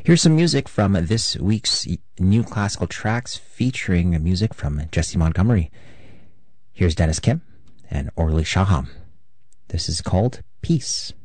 Here's some music from this week's New Classical Tracks featuring music from Jesse Montgomery. Here's Dennis Kim and Orly Shaham. This is called Peace.